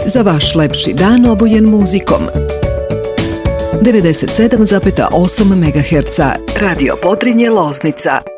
za vaš lepši dan obojen muzikom. 97,8 MHz Radio Podrinje Loznica.